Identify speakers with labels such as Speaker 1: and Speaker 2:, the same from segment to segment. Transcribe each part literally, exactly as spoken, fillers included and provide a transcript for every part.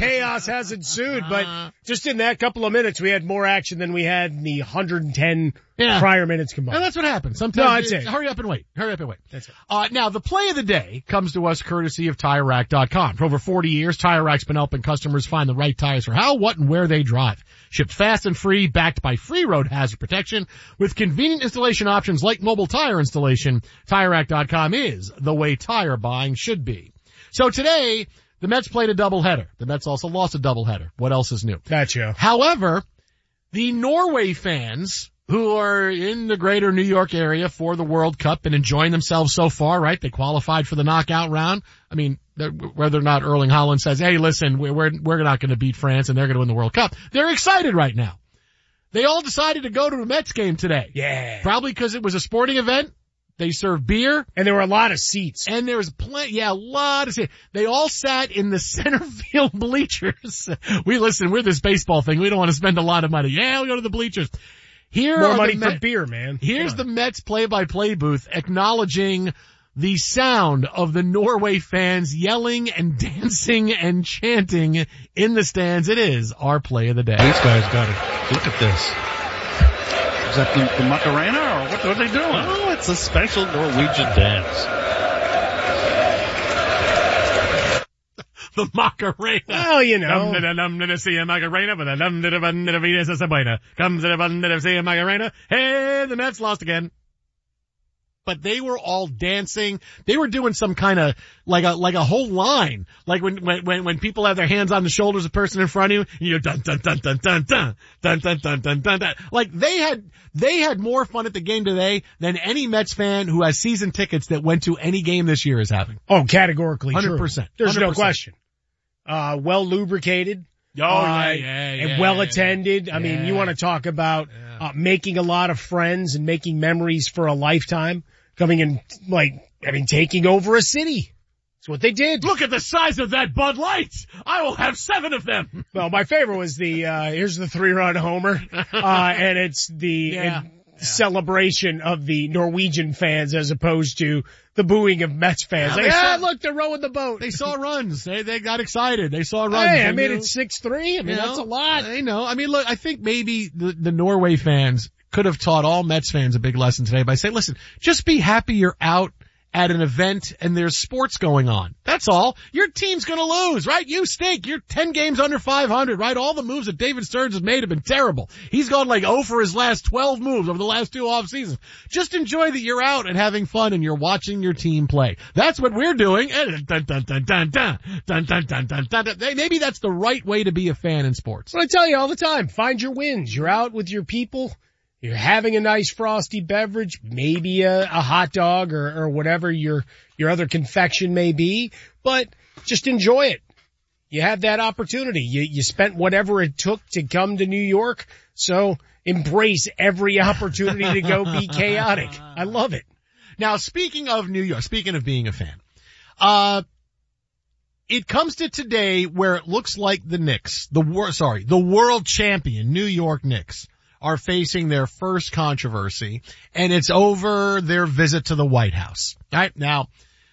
Speaker 1: chaos has ensued, but just in that couple of minutes, we had more action than we had in the one hundred ten yeah. prior minutes combined.
Speaker 2: And that's what happens. Sometimes
Speaker 1: no, that's it.
Speaker 2: Hurry up and wait. Hurry up and wait.
Speaker 1: That's it.
Speaker 2: Uh, now, the play of the day comes to us courtesy of Tire Rack dot com. For over forty years, Tire Rack's been helping customers find the right tires for how, what, and where they drive. Shipped fast and free, backed by free road hazard protection. With convenient installation options like mobile tire installation, Tire Rack dot com is the way tire buying should be. So today, the Mets played a doubleheader. The Mets also lost a doubleheader. What else is new?
Speaker 1: Gotcha.
Speaker 2: However, the Norway fans who are in the greater New York area for the World Cup and enjoying themselves so far, right? They qualified for the knockout round. I mean, whether or not Erling Haaland says, hey, listen, we're, we're not going to beat France and they're going to win the World Cup. They're excited right now. They all decided to go to a Mets game today.
Speaker 1: Yeah.
Speaker 2: Probably because it was a sporting event. They served beer.
Speaker 1: And there were a lot of seats.
Speaker 2: And there was plenty, yeah, a lot of seats. They all sat in the center field bleachers. We listen, we're this baseball thing. We don't want to spend a lot of money. Yeah, we go to the bleachers. Here
Speaker 1: More
Speaker 2: are
Speaker 1: money
Speaker 2: the
Speaker 1: for
Speaker 2: Met-
Speaker 1: beer, man.
Speaker 2: Here's the Mets play-by-play booth acknowledging the sound of the Norway fans yelling and dancing and chanting in the stands. It is our play of the day.
Speaker 3: These guys got it. Look at this. Is that the, the Macarena or what are they doing?
Speaker 4: Oh, it's a special Norwegian dance.
Speaker 2: The Macarena.
Speaker 1: Well, you know.
Speaker 2: Come to the London to see a Macarena, but the London to the Venus is a buena. Come to the London to see a Macarena. Hey, the Mets lost again. But they were all dancing. They were doing some kind of, like a, like a whole line. Like when, when, when people have their hands on the shoulders of the person in front of you, and you dun, dun, dun, dun, dun, dun, dun, dun, dun, dun, dun, dun. Like they had, they had more fun at the game today than any Mets fan who has season tickets that went to any game this year is having.
Speaker 1: Oh, categorically
Speaker 2: one hundred percent.
Speaker 1: True. There's
Speaker 2: one hundred percent.
Speaker 1: no question. Uh, well lubricated.
Speaker 2: Oh,
Speaker 1: uh,
Speaker 2: yeah, yeah, yeah.
Speaker 1: And well attended.
Speaker 2: Yeah,
Speaker 1: I mean,
Speaker 2: yeah.
Speaker 1: you want to talk about,
Speaker 2: yeah.
Speaker 1: uh, making a lot of friends and making memories for a lifetime. Coming in, like, I mean, taking over a city. That's what they did.
Speaker 2: Look at the size of that Bud Light. I will have seven of them.
Speaker 1: Well, my favorite was the, uh, here's the three-run homer. Uh, and it's the
Speaker 2: yeah.
Speaker 1: in, yeah. celebration of the Norwegian fans as opposed to the booing of Mets fans.
Speaker 2: Yeah,
Speaker 1: like,
Speaker 2: saw,
Speaker 1: ah, look, they're rowing the boat.
Speaker 2: They saw runs. They, they got excited. They saw runs.
Speaker 1: Hey, I
Speaker 2: and,
Speaker 1: made
Speaker 2: you know,
Speaker 1: it six three. I mean,
Speaker 2: you know,
Speaker 1: that's a lot.
Speaker 2: I know. I mean, look, I think maybe the, the Norway fans could have taught all Mets fans a big lesson today by saying, listen, just be happy you're out at an event and there's sports going on. That's all. Your team's gonna lose, right? You stink. You're ten games under five hundred, right? All the moves that David Stearns has made have been terrible. He's gone like oh for his last twelve moves over the last two off seasons. Just enjoy that you're out and having fun and you're watching your team play. That's what we're doing. Dun, dun, dun, dun, dun, dun, dun, dun, dun, dun, dun. Maybe that's the right way to be a fan in sports.
Speaker 1: What I tell you all the time, find your wins. You're out with your people. You're having a nice frosty beverage, maybe a, a hot dog or, or whatever your, your other confection may be, but just enjoy it. You have that opportunity. You, you spent whatever it took to come to New York, so embrace every opportunity to go be chaotic. I love it.
Speaker 2: Now, speaking of New York, speaking of being a fan, uh, it comes to today where it looks like the Knicks, the wor- sorry, the world champion New York Knicks are facing their first controversy, and it's over their visit to the White House. All right, now,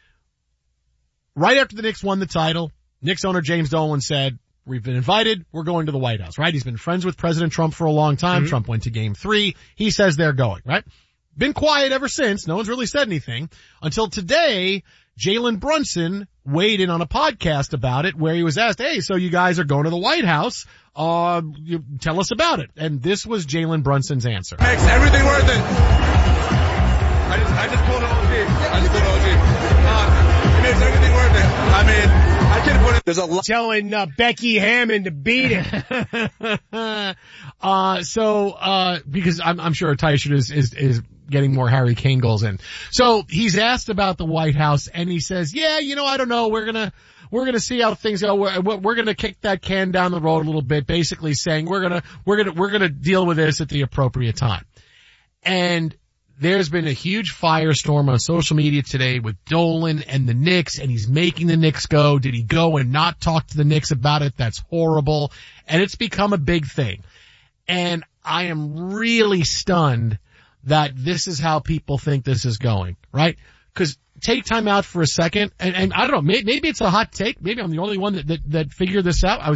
Speaker 2: right after the Knicks won the title, Knicks owner James Dolan said, we've been invited, we're going to the White House, right? He's been friends with President Trump for a long time. Mm-hmm. Trump went to game three. He says they're going, right? Been quiet ever since. No one's really said anything until today. Jalen Brunson weighed in on a podcast about it where he was asked, hey, so you guys are going to the White House. Uh, you, tell us about it. And this was Jalen Brunson's answer.
Speaker 5: Makes everything worth it. I just, I just pulled an O G. I just pulled an O G. Uh, it makes everything worth it. I mean, I could put it, there's a lot.
Speaker 1: Telling, uh, Becky Hammond to beat it.
Speaker 2: uh, so, uh, because I'm, I'm sure Tyshirt is, is, is getting more Harry Kane goals in. So he's asked about the White House and he says, yeah, you know, I don't know. We're gonna, we're gonna see how things go. We're, we're gonna kick that can down the road a little bit, basically saying we're gonna, we're gonna, we're gonna deal with this at the appropriate time. And there's been a huge firestorm on social media today with Dolan and the Knicks, and he's making the Knicks go. Did he go and not talk to the Knicks about it? That's horrible. And it's become a big thing. And I am really stunned that this is how people think this is going, right? Because take time out for a second, and, and I don't know, maybe, maybe it's a hot take. Maybe I'm the only one that, that, that figured this out. I was